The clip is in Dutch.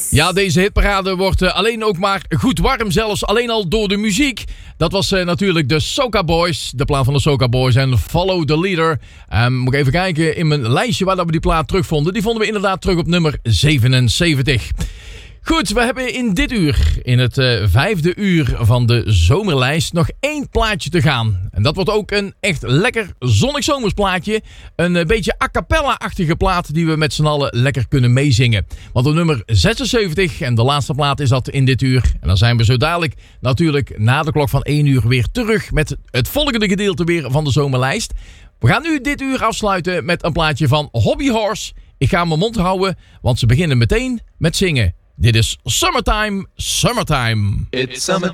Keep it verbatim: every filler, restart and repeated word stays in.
Ja, deze hitparade wordt uh, alleen ook maar goed warm, zelfs alleen al door de muziek. Dat was uh, natuurlijk de Soca Boys, de plaat van de Soca Boys en Follow the Leader. Um, moet ik even kijken in mijn lijstje waar dat we die plaat terugvonden. Die vonden we inderdaad terug op nummer zevenenzeventig. Goed, we hebben in dit uur, in het uh, vijfde uur van de zomerlijst, nog één plaatje te gaan. En dat wordt ook een echt lekker zonnig zomersplaatje. Een uh, beetje a cappella-achtige plaat die we met z'n allen lekker kunnen meezingen. Want op nummer zesenzeventig, en de laatste plaat is dat in dit uur. En dan zijn we zo dadelijk natuurlijk na de klok van één uur weer terug met het volgende gedeelte weer van de zomerlijst. We gaan nu dit uur afsluiten met een plaatje van Hobby Horse. Ik ga mijn mond houden, want ze beginnen meteen met zingen. Dit is Summertime, Summertime. It's summertime.